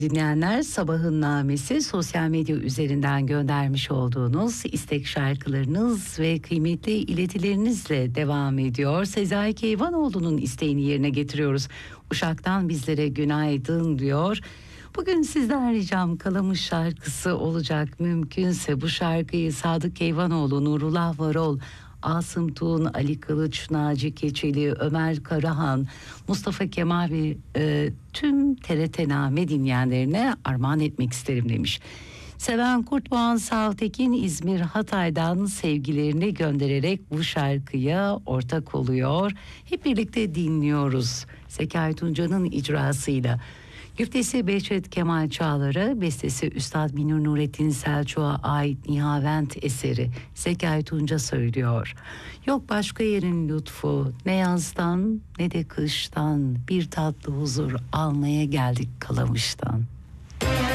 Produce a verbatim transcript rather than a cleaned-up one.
Dinleyenler, Sabahın Namesi sosyal medya üzerinden göndermiş olduğunuz istek şarkılarınız ve kıymetli iletilerinizle devam ediyor. Sezai Keyvanoğlu'nun isteğini yerine getiriyoruz. Uşak'tan bizlere günaydın diyor. Bugün sizden ricam Kalamış şarkısı olacak. Mümkünse bu şarkıyı Sadık Keyvanoğlu, Nurullah Varol, Asım Tuğun, Ali Kılıç, Naci Keçeli, Ömer Karahan, Mustafa Kemal ve e, tüm T R T Name dinleyenlerine armağan etmek isterim demiş. Seven Kurtboğan Savtekin İzmir Hatay'dan sevgilerini göndererek bu şarkıya ortak oluyor. Hep birlikte dinliyoruz Zekai Tunca'nın icrasıyla. Güftesi Behçet Kemal Çağlar'a, bestesi Üstad Münir Nurettin Selçuk'a ait Nihavent eseri Zekai Tunca söylüyor. Yok başka yerin lütfu, ne yazdan ne de kıştan, bir tatlı huzur almaya geldik Kalamış'tan.